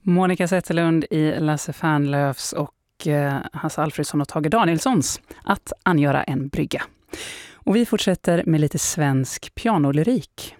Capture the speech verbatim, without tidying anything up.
Monica Zetterlund i Lasse Fernlöfs och eh, Hasse Alfredsson och Tage Danielssons Att angöra en brygga. Och vi fortsätter med lite svensk pianolyrik.